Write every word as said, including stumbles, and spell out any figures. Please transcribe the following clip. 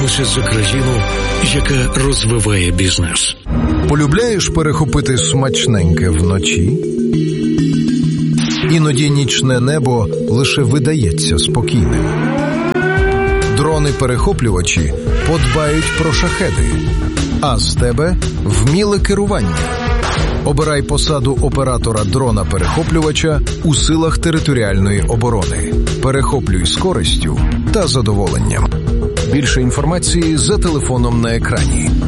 Боремося за країну, яка розвиває бізнес. Полюбляєш перехопити смачненьке вночі? Іноді нічне небо лише видається спокійним. Дрони-перехоплювачі подбають про шахеди, а з тебе вміле керування. Обирай посаду оператора дрона-перехоплювача у силах територіальної оборони. Перехоплюй з користю та задоволенням. Більше інформації за телефоном на екрані.